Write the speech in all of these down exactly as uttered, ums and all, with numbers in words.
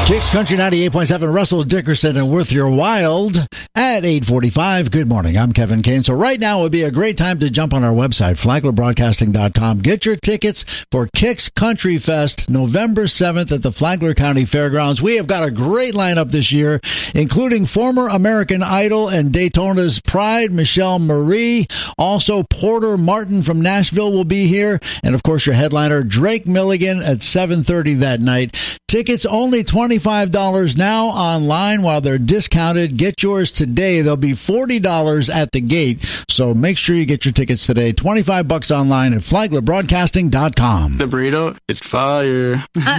Kicks Country ninety-eight point seven, Russell Dickerson and Worth Your Wild at eight forty-five. Good morning. I'm Kevin Kane. So right now would be a great time to jump on our website, flagler broadcasting dot com. Get your tickets for Kicks Country Fest November seventh at the Flagler County Fairgrounds. We have got a great lineup this year, including former American Idol and Daytona's Pride, Michelle Marie. Also, Porter Martin from Nashville will be here. And, of course, your headliner, Drake Milligan, at seven thirty that night. Tickets only twenty-five dollars now online while they're discounted. Get yours today. They'll be forty dollars at the gate. So make sure you get your tickets today. twenty-five bucks online at flagler broadcasting dot com. The burrito is fire.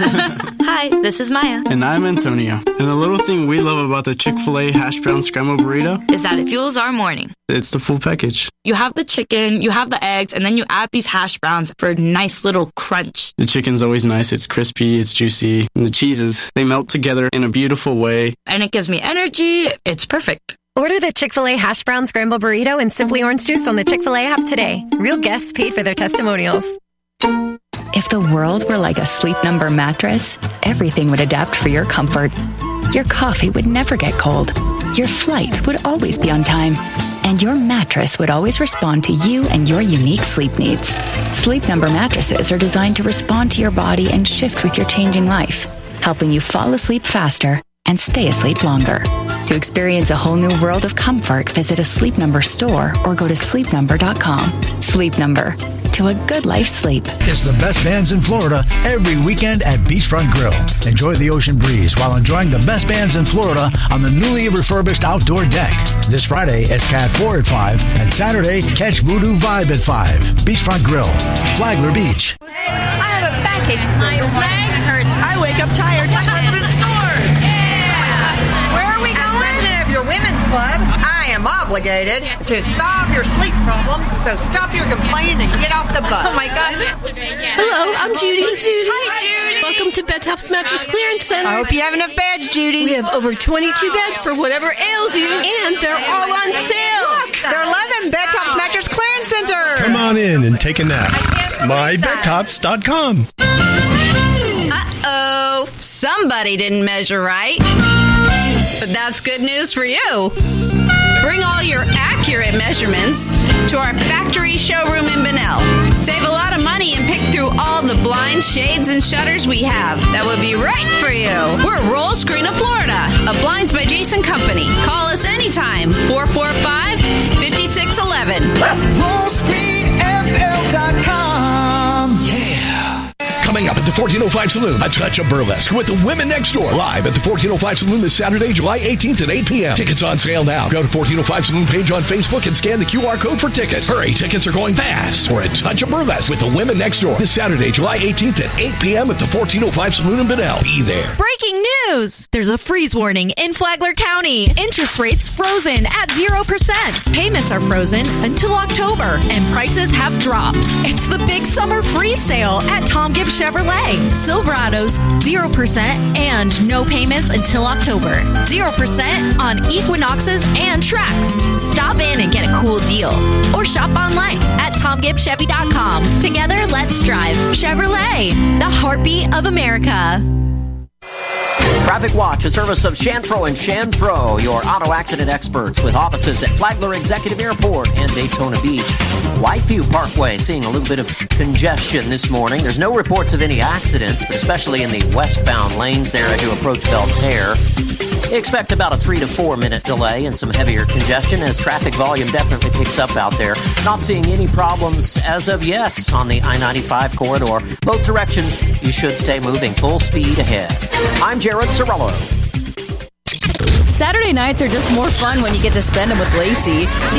Hi, this is Maya. And I'm Antonio. And the little thing we love about the Chick-fil-A hash brown scrambled burrito is that it fuels our morning. It's the full package. You have the chicken, you have the eggs, and then you add these hash browns for a nice little crunch. The chicken's always nice. It's crispy, it's juicy. And the cheeses, they melt together in a beautiful way. And it gives me energy. It's perfect. Order the Chick-fil-A hash brown scrambled burrito and Simply Orange Juice on the Chick-fil-A app today. Real guests paid for their testimonials. If the world were like a Sleep Number mattress, everything would adapt for your comfort. Your coffee would never get cold. Your flight would always be on time. And your mattress would always respond to you and your unique sleep needs. Sleep Number mattresses are designed to respond to your body and shift with your changing life, helping you fall asleep faster and stay asleep longer. To experience a whole new world of comfort, visit a Sleep Number store or go to sleep number dot com. Sleep Number. To a good life sleep. It's the best bands in Florida every weekend at Beachfront Grill. Enjoy the ocean breeze while enjoying the best bands in Florida on the newly refurbished outdoor deck. This Friday, it's Cat four at five, and Saturday, catch Voodoo Vibe at five. Beachfront Grill, Flagler Beach. Hey, I have a backache. My leg hurts. I wake up tired. My husband snores. Yeah. Where are we going? As president of your women's club, I am obligated to solve your sleep problems, so stop your complaining and get off the bus. Oh, my God. Hello, I'm Judy. Judy. Hi, Judy. Welcome to Bed Tops Mattress Clearance Center. I hope you have enough beds, Judy. We have over twenty-two beds for whatever ails you, and they're all on sale. Look, they're eleven Bed Tops Mattress Clearance Center. Come on in and take a nap. my bed tops dot com. Uh-oh. Somebody didn't measure right. But that's good news for you. Bring all your accurate measurements to our factory showroom in Bunnell. Save a lot of money and pick through all the blinds, shades, and shutters we have. That will be right for you. We're Roll Screen of Florida, a Blinds by Jason company. Call us anytime, four four five, five six one one. roll screen f l dot com. Yeah. Coming up at the fourteen oh five Saloon, a touch of burlesque with the Women Next Door. Live at the fourteen oh five Saloon this Saturday, July eighteenth at eight p.m. Tickets on sale now. Go to fourteen oh five Saloon page on Facebook and scan the Q R code for tickets. Hurry, tickets are going fast. For a touch of burlesque with the Women Next Door this Saturday, July eighteenth at eight p.m. at the fourteen oh five Saloon in Bunnell. Be there. Breaking news! There's a freeze warning in Flagler County. Interest rates frozen at zero percent. Payments are frozen until October, and prices have dropped. It's the big summer freeze sale at Tom Gibbs Chevrolet. Silverados, zero percent and no payments until October. zero percent on Equinoxes and Trax. Stop in and get a cool deal. Or shop online at tom gibbs chevy dot com. Together, let's drive. Chevrolet, the heartbeat of America. Traffic Watch, a service of Shanfro and Shanfro, your auto accident experts, with offices at Flagler Executive Airport and Daytona Beach. Whiteview Parkway seeing a little bit of congestion this morning. There's no reports of any accidents, but especially in the westbound lanes there as you approach Belterre. Expect about a three to four minute delay and some heavier congestion as traffic volume definitely picks up out there. Not seeing any problems as of yet on the I ninety-five corridor. Both directions, you should stay moving full speed ahead. I'm Jared Cirillo. Saturday nights are just more fun when you get to spend them with Lacey.